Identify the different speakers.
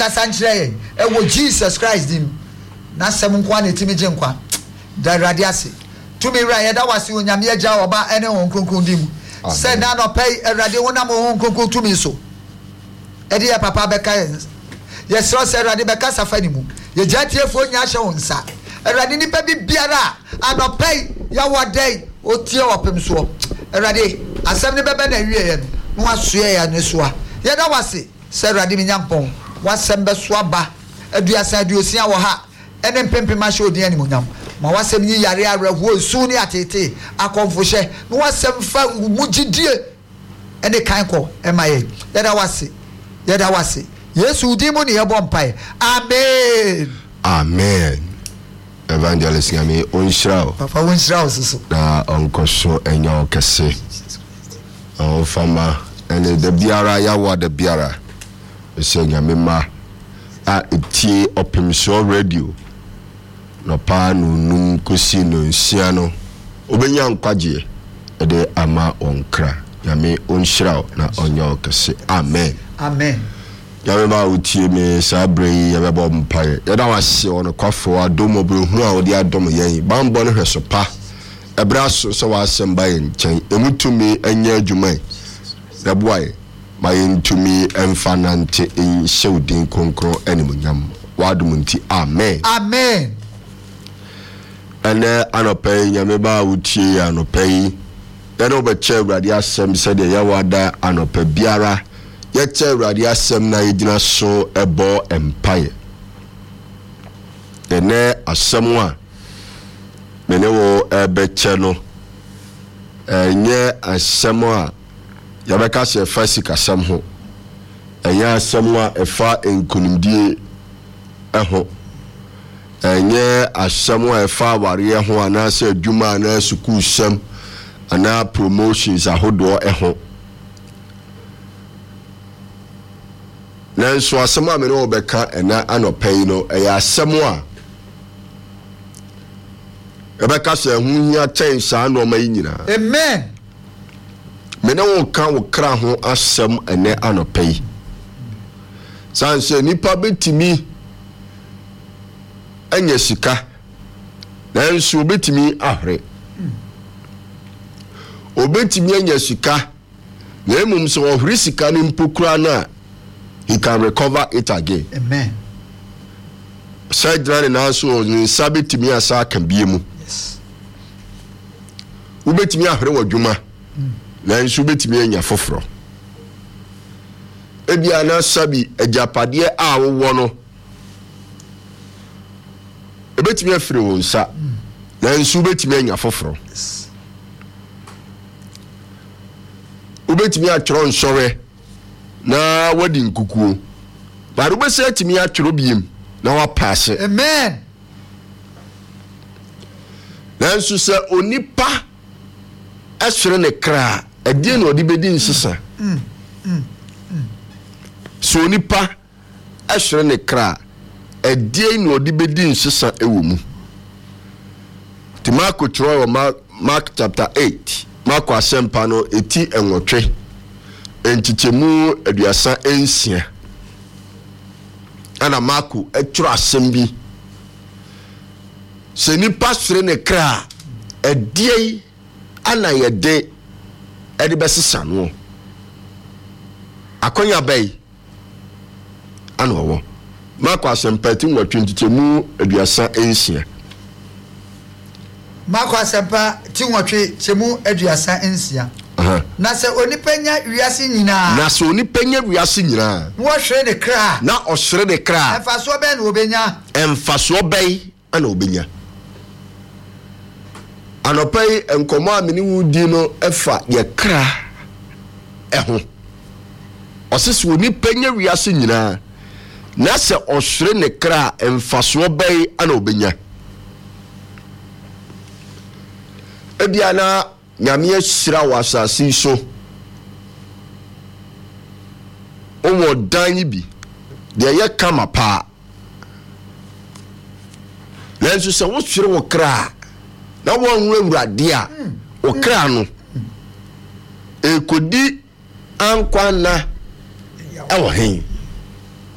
Speaker 1: kasa nkyerɛ wo Jesus Christ dim na sem nkwa na etimi gye nkwa da Awurade ase tumi ra yɛda wase onyame agya oba ene won kronkron dim sɛ na no pɛi Awurade wonam won kronkron tumi so ɛde ya papa bɛka yɛsrɛ sɛ Awurade bɛka safa ni mu yɛgya tiefo nya hyɛ won sa Awurade nipa bi biara anɔpɛi ya wɔdɛi otie opem so Awurade asɛm ne bɛbɛ na wie yɛ no wasoɛ ya ne soa yɛda wase sɛ Awurade mi nyampɔn wasɛm bɛso aba aduasa aduosia wɔ ha ene mpempem ahyɛ odin animonyam ma wasɛm yi yare awerɛhoɔ su ne atete akɔmfo hyɛ na wasɛm fa mugidie ene kankɔ ɛma yɛ yɛda wase Yesu din mu ne yɛbɔ mpae amen
Speaker 2: amen evangelist nyame onhyiraw
Speaker 1: papa onhyiraw soso
Speaker 2: na onkoso enyo kese fama ene de biara yawo de biara ese nyame ma a etie opemso radio no pa no num kosi no nsia no obenya nkwaje ede ama onkra nyame onhyiraw na onyo kese amen
Speaker 1: amen
Speaker 2: yawe ma utie me sabre yawe bo mpae yada wase ono kwafo adom obrohunu a odi adom yen bambo no hwesopa ebra so wasem ba yen chen emutumi anya adwuma da boae ma yentumi emfanante en shewdin konkro animunyam wadum nti amen
Speaker 1: amen
Speaker 2: ene anopai nyame ba utie anopai yada obeche Awurade asem sede yawada anopa biara yɛkyɛ Awurade asɛm na yɛgyina so ɛbɔ empaye ene asɛm a mene wo ɛbɛkyɛ no ɛnyɛ asɛm a yɛbɛka sɛ ɛfa sikasɛm ho ɛnyɛ asɛm a ɛfa nkonimdie ɛho ɛnyɛ asɛm a ɛfa awareɛ ho anaasɛ adwuma anaa sukuusɛm anaa promotions ahodoɔ ɛho nanso asɛm a mene obɛka ɛna anɔpɛi no ɛyɛ asɛm a ɛbɛka sɛ ho hia kyɛn saa nɔɔma yi nyinaa
Speaker 1: amen
Speaker 2: mene wo ka wo kra ho asɛm ɛnɛ anɔpɛi sanse nipa betimi anya sika nanso obetimi ahre obetimi anya sika na emum so ohre sika ne mpokura na he can recover it again
Speaker 1: amen
Speaker 2: sajrani na so ni sabetimi asa kan biemu
Speaker 1: yes
Speaker 2: obetimi ahre wadwuma nanso obetimi anya foforo ebia na sabi ajapade a wo no ebetimi afire wo nsa nanso obetimi anya foforo obetimi atworo nsɔre na wadi nkukuo baro bese atimi atworo biem na wapase
Speaker 1: amen
Speaker 2: nanso sɛ onipa asere ne kra adie na odi bedi nsesa so onipa asere ne kra adie na odi bedi nsesa ewo mu Mark tworo Mark chapter 8 Mark asempa no eti enwotwe entichemu aduasa ensia ana Mark etworo asem bi se nipa sere ne kra adie ana yede edi besesa no akonya bai ana owo Mark asempa ti nwotwe entichemu aduasa ensia
Speaker 1: Mark asempa ti nwotwe chemu aduasa ensia na se onipenya wiase nyina
Speaker 2: na se onipenya wiase nyina
Speaker 1: wo hwere ne kra
Speaker 2: na ohwere ne kra
Speaker 1: emfaso be na obenya
Speaker 2: emfaso bai ana obenya anopai enkomo amini wudi no efa ye kra eho osese onipenya wiase nyina na se ohwere ne kra emfaso bai ana obenya ebiana nyame ahyira wasase so omo dan bi de ye kama pa nanso se wo hwere wo kra na wo nwurade a wo kra no ekodi ankwana ewo hen